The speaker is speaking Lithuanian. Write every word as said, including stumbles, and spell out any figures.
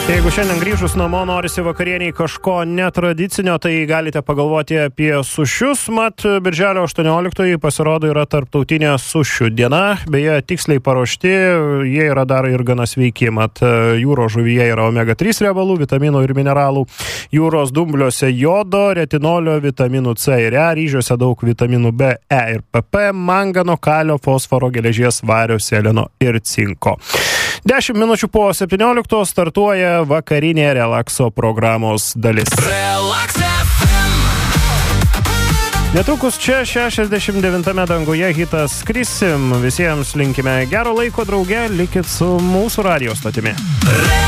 Jeigu šiandien grįžus namo norisi vakarieniai kažko netradicinio, tai galite pagalvoti apie sušius. Mat, birželio aštuonioliktoji pasirodo yra tarptautinė sušių diena. Beje, tiksliai paruošti, jie yra dar ir gana sveiki. Mat, jūros žuvyje yra omega trys riebalų, vitaminų ir mineralų. Jūros dumbliuose jodo, retinolio, vitaminų C ir E, ryžiuose daug vitaminų B, E ir P P, mangano, kalio, fosforo, geležies, vario, seleno ir cinko. dešimt minučių po septynioliktos startuoja vakarinė relakso programos dalis. Relax F M. Netrukus čia šešiasdešimt devintame danguje hitas Skrisim. Visiems linkime gero laiko drauge, likit su mūsų radijo stotimi.